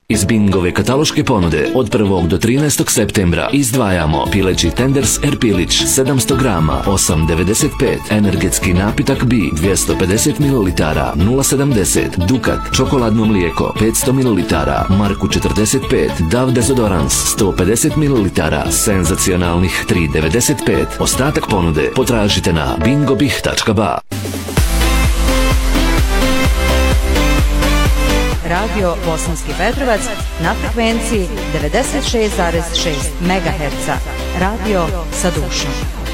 Iz Bingove kataloške ponude od 1. do 13. septembra izdvajamo pileći tenders Erpilić 700 grama 8,95, energetski napitak B 250 ml 0,70, Dukat čokoladno mlijeko 500 ml marku 45, Dav dezodorans 150 ml senzacionalnih 3,95. Ostatak ponude potražite na bingobih.ba. Radio Bosanski Petrovac na frekvenciji 96,6 MHz. Radio sa dušom.